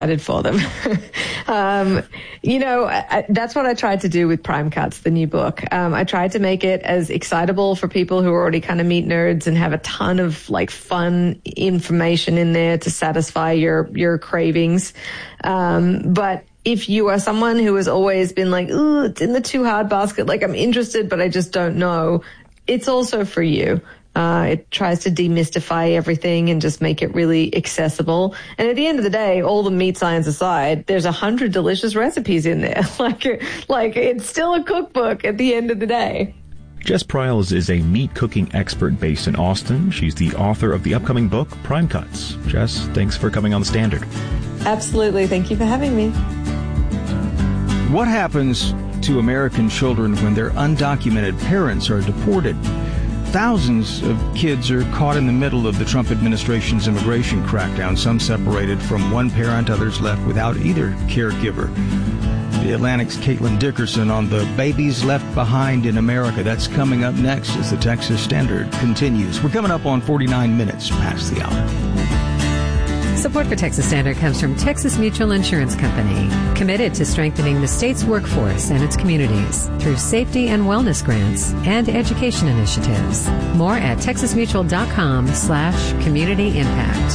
for them. That's what I tried to do with Prime Cuts, the new book. I tried to make it as excitable for people who are already kind of meat nerds and have a ton of fun information in there to satisfy your cravings. But if you are someone who has always been ooh, it's in the too hard basket, I'm interested, but I just don't know, it's also for you. It tries to demystify everything and just make it really accessible. And at the end of the day, all the meat science aside, there's 100 delicious recipes in there. It's still a cookbook at the end of the day. Jess Pryles is a meat cooking expert based in Austin. She's the author of the upcoming book, Prime Cuts. Jess, thanks for coming on The Standard. Absolutely. Thank you for having me. What happens to American children when their undocumented parents are deported? Thousands of kids are caught in the middle of the Trump administration's immigration crackdown, some separated from one parent, others left without either caregiver. The Atlantic's Caitlin Dickerson on the babies left behind in America. That's coming up next as the Texas Standard continues. We're coming up on 49 minutes past the hour. Support for Texas Standard comes from Texas Mutual Insurance Company, committed to strengthening the state's workforce and its communities through safety and wellness grants and education initiatives. More at texasmutual.com/community impact.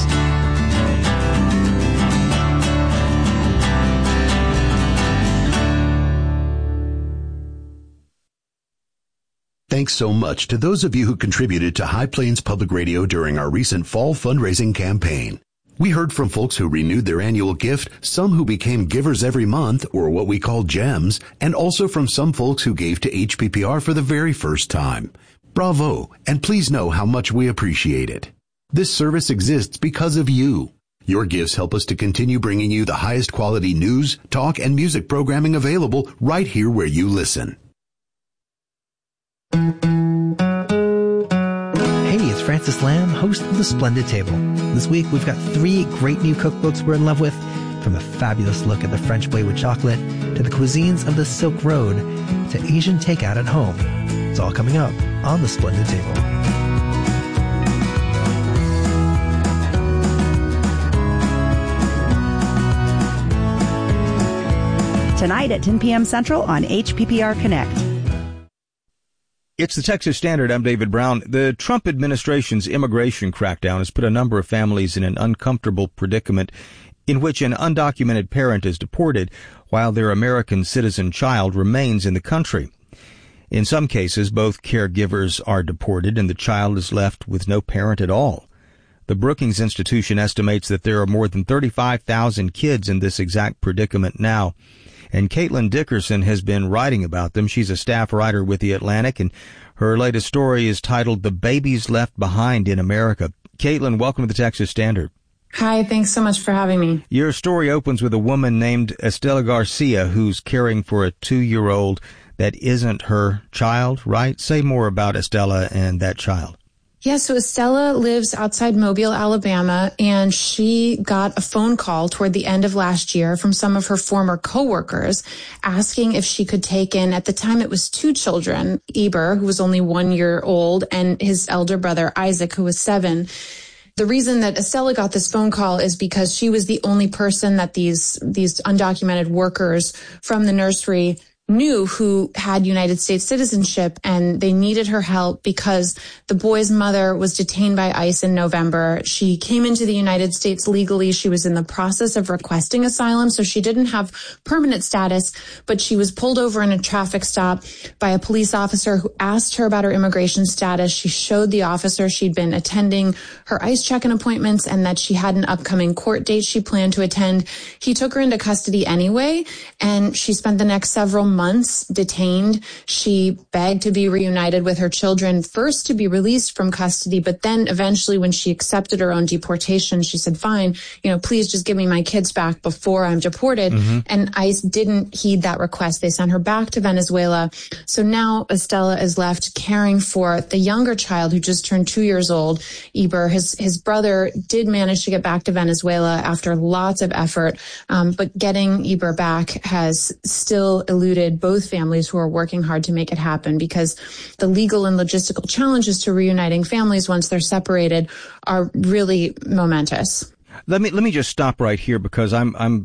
Thanks so much to those of you who contributed to High Plains Public Radio during our recent fall fundraising campaign. We heard from folks who renewed their annual gift, some who became givers every month, or what we call gems, and also from some folks who gave to HPPR for the very first time. Bravo, and please know how much we appreciate it. This service exists because of you. Your gifts help us to continue bringing you the highest quality news, talk, and music programming available right here where you listen. It's Francis Lamb, host of The Splendid Table. This week, we've got 3 great new cookbooks we're in love with, from a fabulous look at the French way with chocolate, to the cuisines of the Silk Road, to Asian takeout at home. It's all coming up on The Splendid Table. Tonight at 10 p.m. Central on HPPR Connect. It's the Texas Standard. I'm David Brown. The Trump administration's immigration crackdown has put a number of families in an uncomfortable predicament in which an undocumented parent is deported while their American citizen child remains in the country. In some cases, both caregivers are deported and the child is left with no parent at all. The Brookings Institution estimates that there are more than 35,000 kids in this exact predicament now. And Caitlin Dickerson has been writing about them. She's a staff writer with The Atlantic, and her latest story is titled The Babies Left Behind in America. Caitlin, welcome to the Texas Standard. Hi, thanks so much for having me. Your story opens with a woman named Estela Garcia who's caring for a 2-year-old that isn't her child, right? Say more about Estela and that child. Yeah, so Estela lives outside Mobile, Alabama, and she got a phone call toward the end of last year from some of her former coworkers asking if she could take in, at the time it was 2 children, Eber, who was only 1 year old, and his elder brother, Isaac, who was 7. The reason that Estela got this phone call is because she was the only person that these undocumented workers from the nursery knew who had United States citizenship, and they needed her help because the boy's mother was detained by ICE in November. She came into the United States legally. She was in the process of requesting asylum, so she didn't have permanent status, but she was pulled over in a traffic stop by a police officer who asked her about her immigration status. She showed the officer she'd been attending her ICE check-in appointments and that she had an upcoming court date she planned to attend. He took her into custody anyway, and she spent the next several months detained. She begged to be reunited with her children, first to be released from custody, but then eventually when she accepted her own deportation, she said, fine, please just give me my kids back before I'm deported. Mm-hmm. And ICE didn't heed that request. They sent her back to Venezuela. So now Estela is left caring for the younger child who just turned 2 years old, Eber. His brother did manage to get back to Venezuela after lots of effort, but getting Eber back has still eluded both families who are working hard to make it happen, because the legal and logistical challenges to reuniting families once they're separated are really momentous. Let me just stop right here because I'm